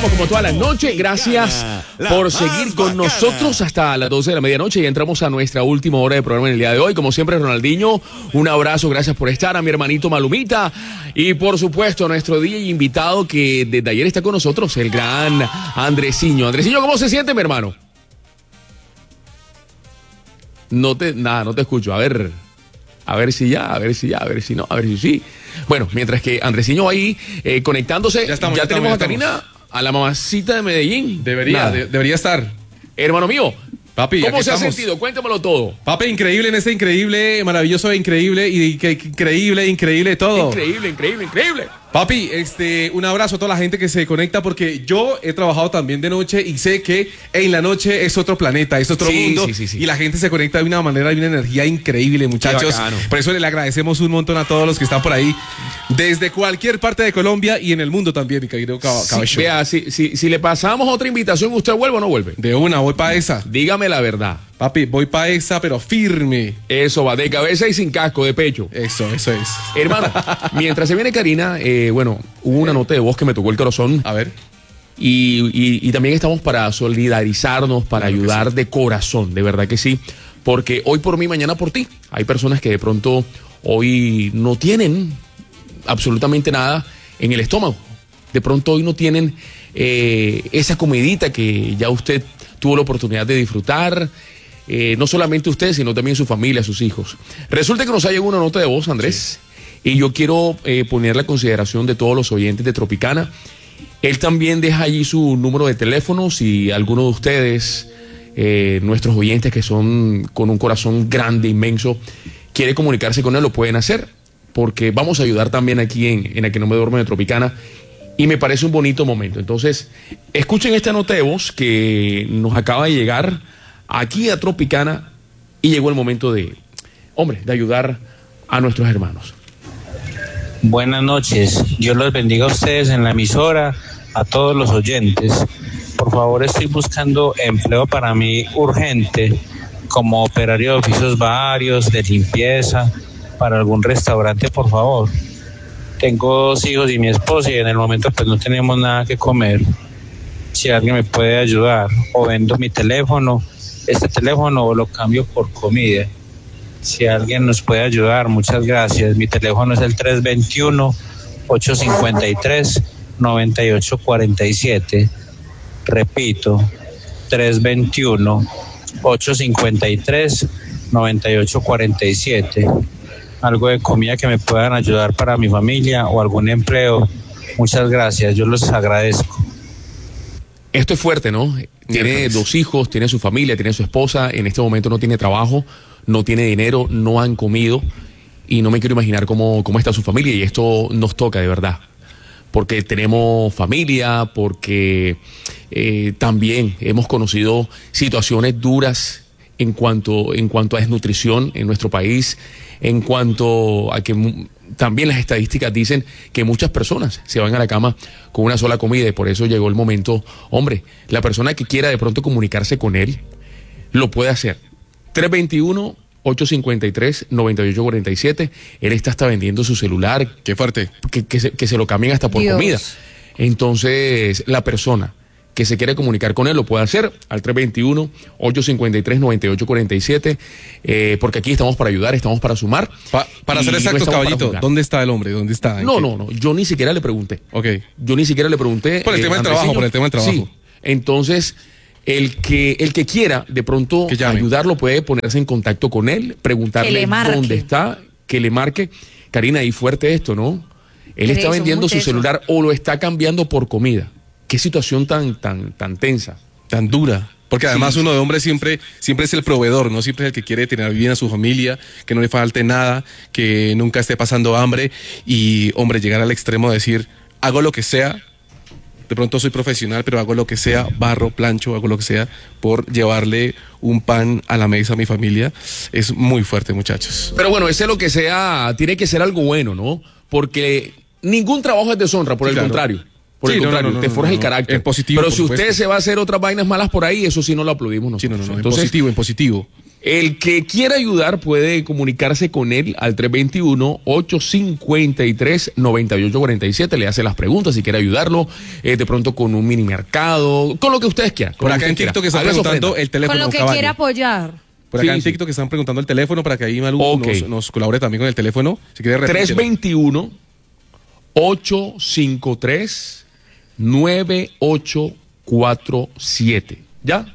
estamos como toda la noche. Gracias por seguir con nosotros hasta las 12 de la medianoche. Y entramos a nuestra última hora de programa en el día de hoy. Como siempre, Ronaldinho, un abrazo, gracias por estar. A mi hermanito Malumita. Y por supuesto, a nuestro DJ invitado que desde ayer está con nosotros, el gran Andresiño. Andresiño, ¿cómo se siente, mi hermano? No te escucho. A ver si ya, a ver si no, a ver si sí. Bueno, mientras que Andresiño va ahí conectándose, ya tenemos a Karina, a la mamacita de Medellín. Debería estar. Hermano mío, papi, ¿cómo se ha sentido? Cuéntamelo todo. Papi, increíble en este increíble, maravilloso, increíble y increíble todo. Increíble. Papi, un abrazo a toda la gente que se conecta porque yo he trabajado también de noche y sé que en la noche es otro planeta, es otro mundo sí. Y la gente se conecta de una manera, de una energía increíble, muchachos. Por eso le agradecemos un montón a todos los que están por ahí desde cualquier parte de Colombia y en el mundo también, mi querido Cabello. Vea, si le pasamos otra invitación, ¿usted vuelve o no vuelve? De una, voy para esa. Dígame la verdad. Papi, voy para esa, pero firme. Eso va, de cabeza y sin casco, de pecho. Eso es. Hermano, mientras se viene Karina, hubo una nota de voz que me tocó el corazón. A ver. Y también estamos para solidarizarnos, para ayudar de corazón, de verdad que sí. Porque hoy por mí, mañana por ti. Hay personas que de pronto hoy no tienen absolutamente nada en el estómago. De pronto hoy no tienen esa comidita que ya usted tuvo la oportunidad de disfrutar. No solamente usted, sino también su familia, sus hijos. Resulta que nos ha llegado una nota de voz, Andrés, y yo quiero ponerla a consideración de todos los oyentes de Tropicana. Él también deja allí su número de teléfono. Si alguno de ustedes, nuestros oyentes que son con un corazón grande, inmenso, quiere comunicarse con él, lo pueden hacer, porque vamos a ayudar también aquí en A Que No Me Duermo de Tropicana, y me parece un bonito momento. Entonces, escuchen esta nota de voz que nos acaba de llegar aquí a Tropicana, y llegó el momento de ayudar a nuestros hermanos. Buenas noches, Dios los bendiga a ustedes en la emisora, a todos los oyentes. Por favor, estoy buscando empleo para mí urgente, como operario de oficios varios, de limpieza, para algún restaurante, por favor. Tengo 2 hijos y mi esposa, y en el momento pues no tenemos nada que comer. Si alguien me puede ayudar, o vendo mi teléfono, este teléfono, o lo cambio por comida. Si alguien nos puede ayudar, muchas gracias. Mi teléfono es el 321-853-9847. Repito, 321-853-9847. Algo de comida que me puedan ayudar para mi familia o algún empleo. Muchas gracias, yo los agradezco. Esto es fuerte, ¿no? Tiene 2 hijos, tiene su familia, tiene su esposa, en este momento no tiene trabajo, no tiene dinero, no han comido, y no me quiero imaginar cómo está su familia, y esto nos toca de verdad, porque tenemos familia, porque también hemos conocido situaciones duras en cuanto a desnutrición en nuestro país, en cuanto a que también las estadísticas dicen que muchas personas se van a la cama con una sola comida, y por eso llegó el momento. La persona que quiera de pronto comunicarse con él, lo puede hacer. 321-853-9847. Él está hasta vendiendo su celular. Qué fuerte. Que se lo cambien hasta por comida. Entonces, la persona que se quiere comunicar con él lo puede hacer al 321-853-9847, porque aquí estamos para ayudar, estamos para sumar. Para ser exactos, caballito, ¿dónde está el hombre? ¿Dónde está? No, yo ni siquiera le pregunté. Ok. Yo ni siquiera le pregunté. Por el tema del trabajo, Sí, entonces, el que quiera de pronto ayudarlo puede ponerse en contacto con él, preguntarle dónde está, que le marque. Karina, y fuerte esto, ¿no? Él está vendiendo su celular o lo está cambiando por comida. Qué situación tan tensa, tan dura. Porque además uno de hombre siempre es el proveedor, ¿no? Siempre es el que quiere tener bien a su familia, que no le falte nada, que nunca esté pasando hambre. Y, llegar al extremo de decir, hago lo que sea, de pronto soy profesional, pero hago lo que sea, barro, plancho, hago lo que sea, por llevarle un pan a la mesa a mi familia. Es muy fuerte, muchachos. Pero bueno, ese lo que sea, tiene que ser algo bueno, ¿no? Porque ningún trabajo es deshonra, por el contrario. Por el contrario, te forja el carácter. Positivo, pero si usted se va a hacer otras vainas malas por ahí, eso sí no lo aplaudimos nosotros. En positivo. El que quiera ayudar puede comunicarse con él al 321-853-9847. Le hace las preguntas si quiere ayudarlo, de pronto con un mini mercado, con lo que ustedes quieran. Por acá en TikTok están preguntando el teléfono. Con lo que quiera apoyar. Por acá en TikTok están preguntando el teléfono para que ahí Malú nos colabore también con el teléfono. Si quiere 321-853-9847. ¿Ya?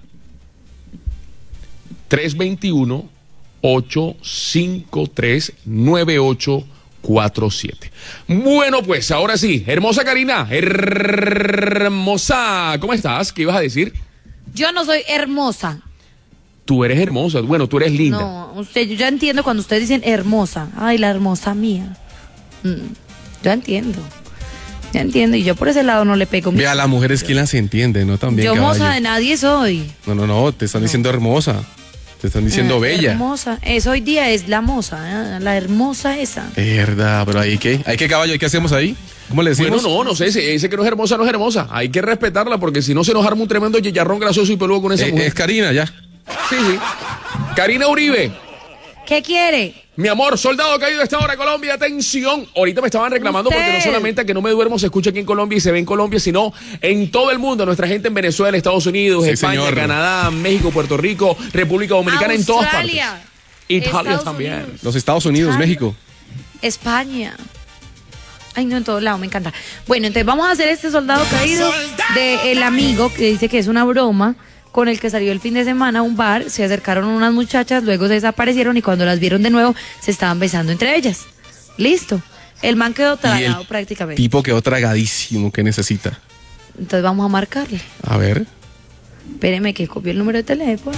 321-853-9847. Bueno, pues ahora sí, hermosa Karina, hermosa, ¿cómo estás? ¿Qué ibas a decir? Yo no soy hermosa. Tú eres hermosa, bueno, tú eres linda. No, yo ya entiendo cuando ustedes dicen hermosa. Ay, la hermosa mía. Yo entiendo. Ya entiendo, y yo por ese lado no le pego. Vea, las mujeres que las entiende, ¿no? También, yo caballo. moza de nadie soy. No, te están diciendo hermosa. Te están diciendo bella. Hermosa. Eso hoy día es la moza, la hermosa esa. Verdad, pero ahí qué. ¿Hay qué, caballo? ¿Qué hacemos ahí? ¿Cómo le decimos? Bueno, no sé, ese que no es hermosa, no es hermosa. Hay que respetarla porque si no se nos arma un tremendo chicharrón grasoso y peludo con esa mujer. Es Karina, ya. Sí. Karina Uribe. ¿Qué quiere? Mi amor, soldado caído a esta hora, Colombia, atención. Ahorita me estaban reclamando porque no solamente que no me duermo se escucha aquí en Colombia y se ve en Colombia, sino en todo el mundo. Nuestra gente en Venezuela, Estados Unidos, sí, España, señor. Canadá, México, Puerto Rico, República Dominicana, en todas partes. Italia Estados también. Unidos. Los Estados Unidos, Italia. México. España. Ay, no, en todos lados, me encanta. Bueno, entonces vamos a hacer este soldado caído del amigo que dice que es una broma, con el que salió el fin de semana a un bar. Se acercaron unas muchachas, luego se desaparecieron y cuando las vieron de nuevo se estaban besando entre ellas. Listo. El man quedó tragado prácticamente. Tipo quedó tragadísimo. ¿Qué necesita? Entonces vamos a marcarle. A ver. Espéreme que copio el número de teléfono.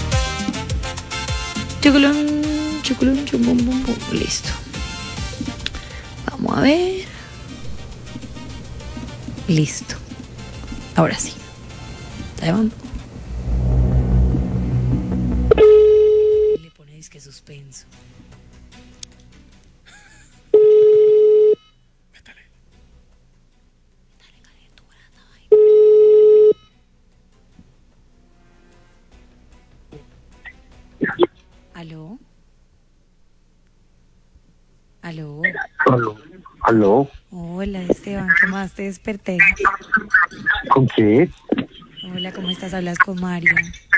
Chuculum, chuculum, chum, bum, bum, bum. Listo. Vamos a ver. Listo. Ahora sí. ¿Está llamando? Le pone disque suspenso. ¿Aló? ¿Aló? ¿Aló? Hola, Esteban, ¿qué más? Te desperté. ¿Con qué? Hola, ¿cómo estás? Hablas con Mario.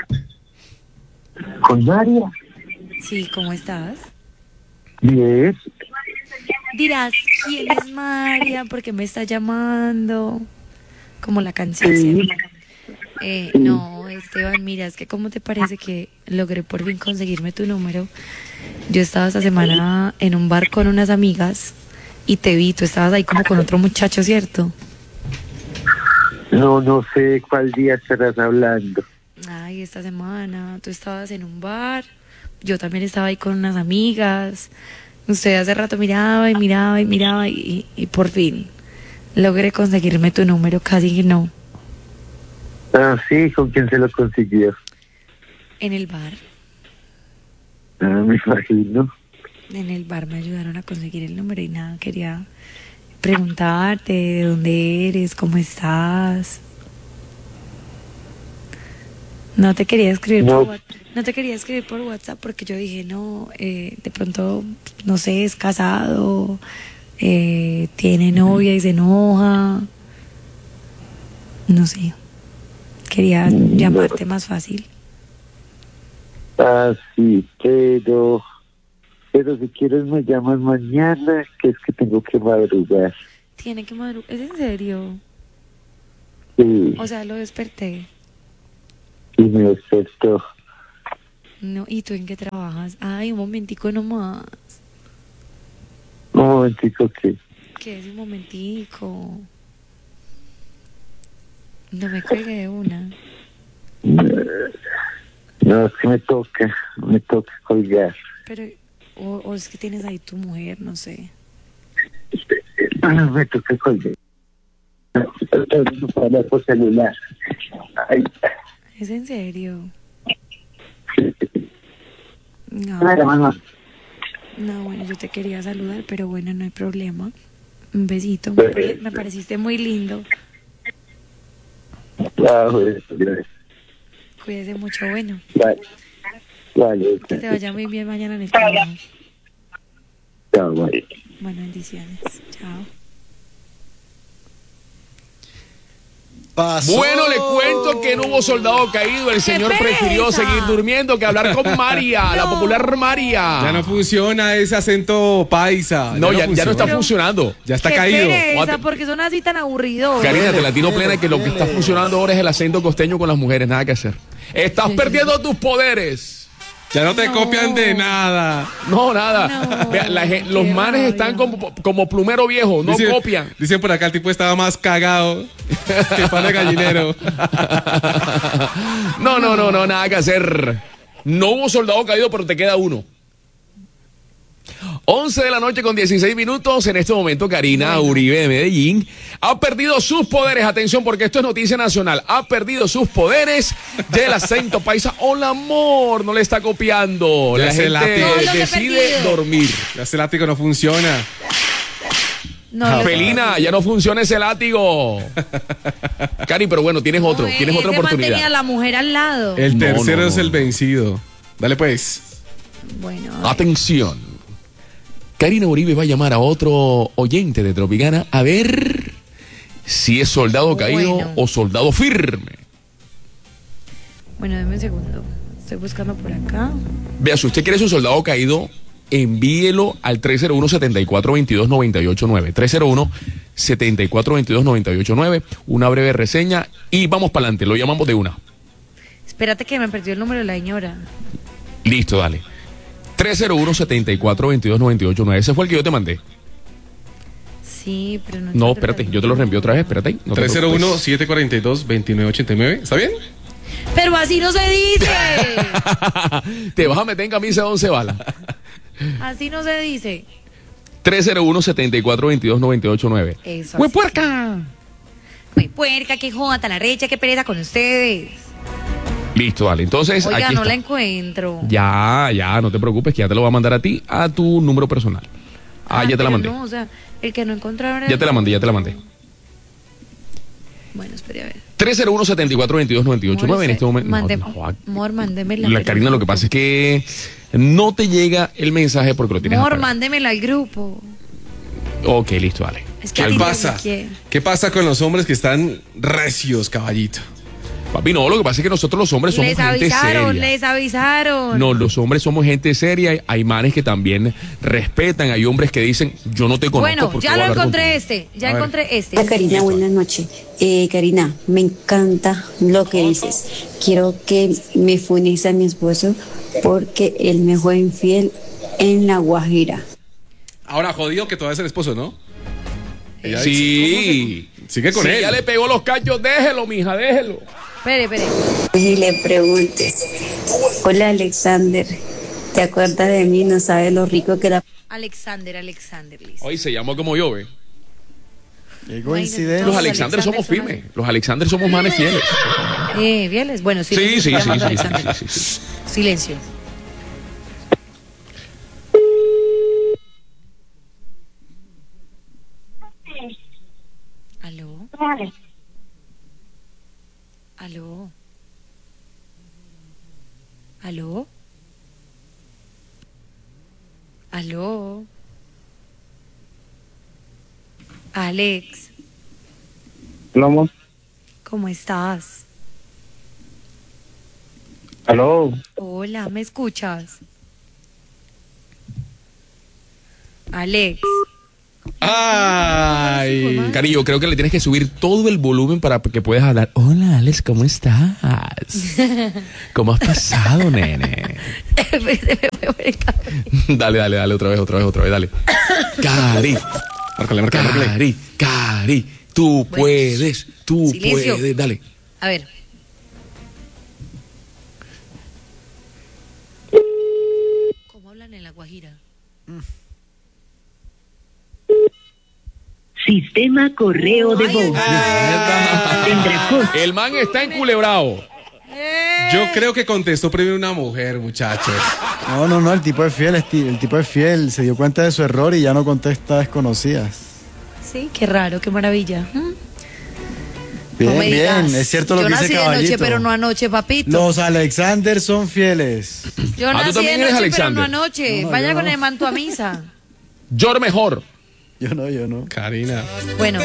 ¿Con María? Sí, ¿cómo estás? Bien. Dirás, ¿quién es María? ¿Por qué me está llamando? Como la canción, Sí. ¿cierto? No, Esteban, mira, es que ¿cómo te parece que logré por fin conseguirme tu número? Yo estaba esta semana en un bar con unas amigas y te vi, tú estabas ahí como con otro muchacho, ¿cierto? No sé cuál día estarás hablando. Ay, esta semana tú estabas en un bar, yo también estaba ahí con unas amigas, usted hace rato miraba y por fin logré conseguirme tu número, casi que no, Ah, sí, ¿con quién se lo consiguió? en el bar. Me imagino. En el bar me ayudaron a conseguir el número y nada, quería preguntarte de dónde eres, cómo estás. No te quería escribir No. no te quería escribir por WhatsApp porque yo dije, no, de pronto, no sé, es casado, tiene novia y se enoja. No sé. Quería llamarte más fácil. Ah, sí, pero si quieres me llamas mañana, que es que tengo que madrugar. Tiene que madrugar. ¿Es en serio? Sí, O sea, lo desperté. y me despertó. No, ¿y tú en qué trabajas? Ay, un momentico nomás. Un momentico que... ¿Qué es un momentico? No me cuelgue de una. No, es que me toca colgar. Pero, o es que tienes ahí tu mujer, no sé. Me toca colgar. No puedo hablar por celular. Ay, ¿Es en serio? No, mamá. no, bueno, yo te quería saludar, pero bueno, no hay problema. Un besito. Me pareciste muy lindo. Ah, bueno, gracias. Cuídese mucho, bueno. Bye. Vale, Que te vaya muy bien mañana en el trabajo. chao, bye. Bueno, bendiciones. Chao. Pasó. Bueno, le cuento que no hubo soldado caído. El señor prefirió pereza! seguir durmiendo que hablar con María, la popular María. Ya no funciona ese acento paisa. No, ya no funciona. está funcionando. Ya está Qué caído. pereza, porque son así tan aburridos. Karina, te la tiro plena que lo que está funcionando ahora es el acento costeño con las mujeres, nada que hacer. Estás perdiendo tus poderes. Ya no te No. copian de nada. No, nada. No, Vea, los qué manes rabia. están como plumero viejo, no copian. Dicen por acá, el tipo estaba más cagado que pan de gallinero. No, nada que hacer. No hubo soldado caído, pero te queda uno. 11 de la noche con 16 minutos. En este momento, Karina Uribe de Medellín ha perdido sus poderes. Atención, porque esto es noticia nacional. Ha perdido sus poderes del acento paisa. Hola, amor. No le está copiando. Ya La se gente late. No, lo que he decide perdido. dormir. Ya ese látigo no funciona. No, Felina, ya no funciona ese látigo. Cari, pero bueno, tienes otro. Tienes otra ese man tenía oportunidad. a la mujer al lado. El No, tercero no, es no. el vencido. Dale pues. Bueno, Atención. Karina Uribe va a llamar a otro oyente de Tropicana a ver si es soldado caído Bueno. o soldado firme. bueno, deme un segundo. Estoy buscando por acá. Vea, si usted quiere su soldado caído, envíelo al 301-7422-989. 301-7422-989. Una breve reseña y vamos para adelante. Lo llamamos de una. Espérate que me perdió el número de la señora. Listo, dale. 301-7422-989. Ese fue el que yo te mandé. Sí, pero no. No, encuentro espérate, el yo te lo reenvío otra vez. Espérate ahí. No te preocupes. 301-742-2989. ¿Está bien? Pero así no se dice. Te vas a meter en camisa de 11 balas. Así no se dice. 301-7422-989. Eso. ¡Hue así. puerca! Uy, puerca, qué joda, tan arrecha, qué pereza con ustedes. Listo, dale. Entonces, Oiga, aquí no está. la encuentro. Ya, no te preocupes, que ya te lo va a mandar a ti, a tu número personal. Ya te la pero mandé. No, o sea, el que no encontraron. Ya te la mandé. Bueno, espere a ver. 301-7422-989 en este momento. Mor, mándemela. La Karina, lo que pasa es que no te llega el mensaje porque lo tienes Mor, apagado. mándemela al grupo. Ok, listo, dale. Es que ¿Qué a ti pasa? no me quiere. ¿Qué pasa con los hombres que están recios, caballito? Papi, no, lo que pasa es que nosotros los hombres somos Les gente avisaron, seria. les avisaron. No, los hombres somos gente seria. Hay manes que también respetan. Hay hombres que dicen, yo no te conozco. Bueno, porque ya voy a lo hablar encontré contigo. Ya A ver. encontré este. Hola Karina, buenas noches. Karina, me encanta lo que dices. Quiero que me funes a mi esposo porque él me fue infiel en La Guajira. Ahora, jodido que todavía es el esposo, ¿no? Ella Sí. Sigue con Si él. ya le pegó los cachos, déjelo, mija, déjelo. Espere. Y le preguntes, hola Alexander, ¿te acuerdas de mí? No sabes lo rico que era. Alexander, listo. Hoy se llamó como yo, ¿ve? Qué Los coincidencia. Los Alexander somos Alexander son firmes. Los Alexander somos manes fieles. ¿Fieles? Bueno, sí. Sí. Alexander. Silencio. ¿Aló? ¿Aló? ¿Aló? ¿Aló? Alex, Vamos. ¿cómo estás? Aló. Hola, ¿me escuchas? Alex. Ay. Cariño, creo que le tienes que subir todo el volumen para que puedas hablar. Hola, Alex, ¿cómo estás? ¿Cómo has pasado, nene? Se me fue por el cabello. Dale, otra vez, dale. Cari, Márcale. Cari, tú Bueno, puedes, silencio. dale. A ver. ¿Cómo hablan en La Guajira? Sistema correo de voz. Tendrá costo. El man está enculebrado. Yo creo que contestó primero una mujer, muchachos. No, el tipo es fiel, el tipo es fiel, se dio cuenta de su error y ya no contesta desconocidas. Sí, qué raro, qué maravilla. Bien, No me digas. bien, es cierto lo Yo que nací dice de noche, Caballito. pero no anoche, papito. Los Alexander son fieles. Yo tú nací de también eres noche, Alexander. pero no anoche. No, Vaya yo con no. el manto a misa. Yo mejor. Yo no. Karina. Bueno.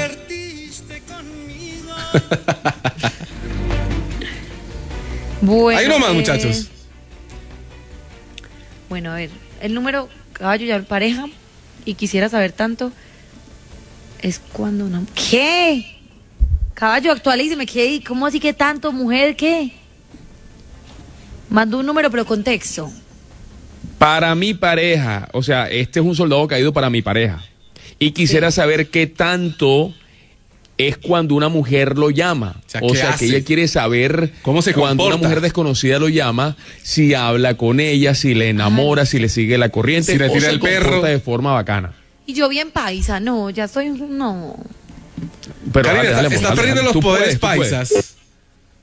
Bueno, Hay uno más, muchachos. Bueno, a ver, el número, caballo, ya pareja, y quisiera saber tanto, es cuando una... ¿Qué? Caballo, actualízeme, ¿qué? ¿Cómo así que tanto, mujer, qué? Mando un número, pero contexto. Para mi pareja, o sea, este es un soldado caído para mi pareja. Y quisiera saber qué tanto es cuando una mujer lo llama. sea, O ¿qué sea, hace? que ella quiere saber ¿Cómo se cuando una comporta? mujer desconocida lo llama, si habla con ella, si le enamora, si le sigue la corriente, Si le o tira se el perro. comporta de forma bacana. Y yo bien paisa, no, ya soy, no. Pero Karina, dale, estás dale, perdiendo los tú poderes puedes, tú puedes. paisas.